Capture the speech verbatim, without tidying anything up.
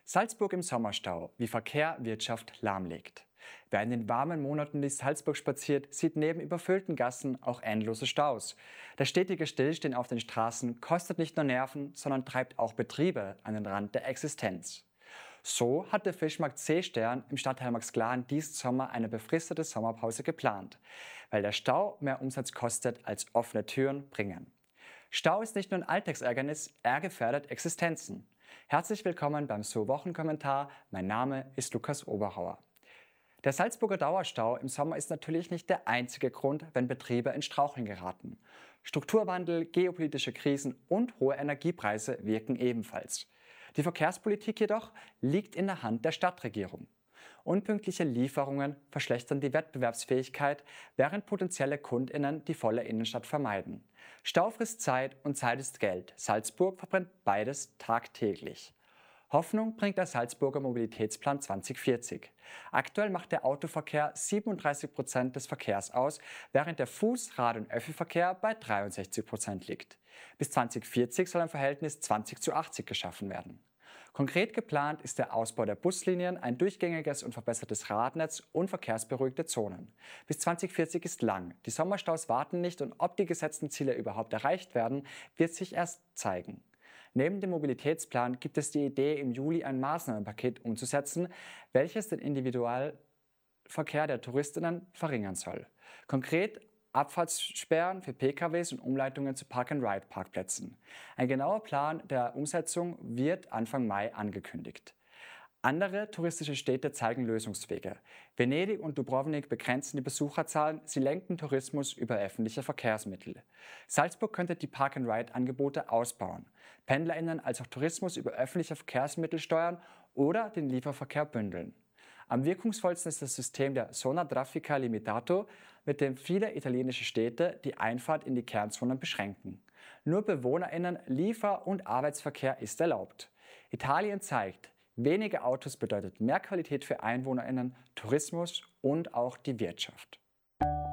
Salzburg im Sommerstau, wie Verkehr Wirtschaft lahmlegt. Wer in den warmen Monaten durch Salzburg spaziert, sieht neben überfüllten Gassen auch endlose Staus. Das stetige Stillstehen auf den Straßen kostet nicht nur Nerven, sondern treibt auch Betriebe an den Rand der Existenz. So hat der Fischmarkt Seestern im Stadtteil Maxglan diesen Sommer eine befristete Sommerpause geplant, weil der Stau mehr Umsatz kostet als offene Türen bringen. Stau ist nicht nur ein Alltagsärgernis, er gefährdet Existenzen. Herzlich willkommen beim So-Wochenkommentar. Mein Name ist Lukas Oberhauer. Der Salzburger Dauerstau im Sommer ist natürlich nicht der einzige Grund, wenn Betriebe in Straucheln geraten. Strukturwandel, geopolitische Krisen und hohe Energiepreise wirken ebenfalls. Die Verkehrspolitik jedoch liegt in der Hand der Stadtregierung. Unpünktliche Lieferungen verschlechtern die Wettbewerbsfähigkeit, während potenzielle KundInnen die volle Innenstadt vermeiden. Stau frisst Zeit und Zeit ist Geld. Salzburg verbrennt beides tagtäglich. Hoffnung bringt der Salzburger Mobilitätsplan zwanzig vierzig. Aktuell macht der Autoverkehr siebenunddreißig Prozent des Verkehrs aus, während der Fuß-, Rad- und Öffi-Verkehr bei dreiundsechzig Prozent liegt. Bis zwanzig vierzig soll ein Verhältnis zwanzig zu achtzig geschaffen werden. Konkret geplant ist der Ausbau der Buslinien, ein durchgängiges und verbessertes Radnetz und verkehrsberuhigte Zonen. Bis zwanzig vierzig ist lang. Die Sommerstaus warten nicht und ob die gesetzten Ziele überhaupt erreicht werden, wird sich erst zeigen. Neben dem Mobilitätsplan gibt es die Idee, im Juli ein Maßnahmenpaket umzusetzen, welches den Individualverkehr der Touristinnen verringern soll. Konkret Abfahrtssperren für P K Ws und Umleitungen zu Park-and-Ride-Parkplätzen. Ein genauer Plan der Umsetzung wird Anfang Mai angekündigt. Andere touristische Städte zeigen Lösungswege. Venedig und Dubrovnik begrenzen die Besucherzahlen, sie lenken Tourismus über öffentliche Verkehrsmittel. Salzburg könnte die Park-and-Ride-Angebote ausbauen, PendlerInnen als auch Tourismus über öffentliche Verkehrsmittel steuern oder den Lieferverkehr bündeln. Am wirkungsvollsten ist das System der Zona Traffica Limitato, mit dem viele italienische Städte die Einfahrt in die Kernzonen beschränken. Nur BewohnerInnen, Liefer- und Arbeitsverkehr ist erlaubt. Italien zeigt, weniger Autos bedeutet mehr Qualität für EinwohnerInnen, Tourismus und auch die Wirtschaft.